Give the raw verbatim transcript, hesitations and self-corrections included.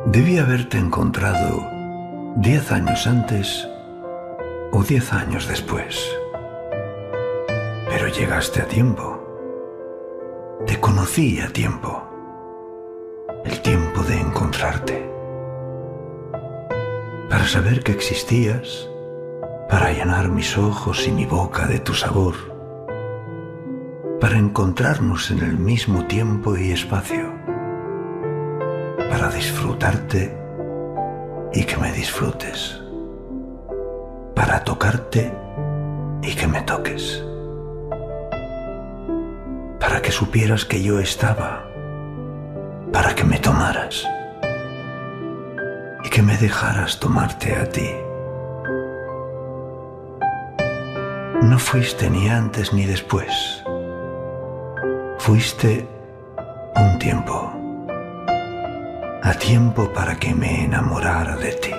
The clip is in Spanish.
Debí haberte encontrado diez años antes o diez años después. Pero llegaste a tiempo. Te conocí a tiempo. El tiempo de encontrarte. Para saber que existías, para llenar mis ojos y mi boca de tu sabor, para encontrarnos en el mismo tiempo y espacio, para disfrutarte y que me disfrutes, para tocarte y que me toques, para que supieras que yo estaba, para que me tomaras y que me dejaras tomarte a ti. No fuiste ni antes ni después. Fuiste un tiempo, a tiempo para que me enamorara de ti.